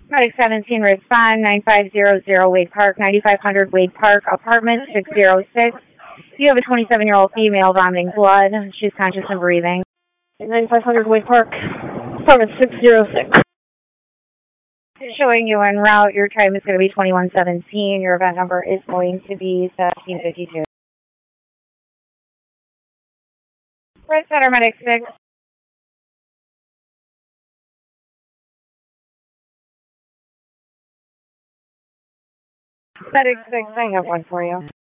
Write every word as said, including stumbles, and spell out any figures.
Medic seventeen, respond, nine five zero zero Wade Park, ninety-five hundred Wade Park, apartment six zero six. You have a twenty-seven-year-old female vomiting blood. She's conscious and breathing. ninety-five hundred Wade Park, apartment six zero six. Showing you en route. Your time is going to be twenty-one seventeen. Your event number is going to be seventeen fifty-two. Red Center, Medic six. Medic six, I have one for you.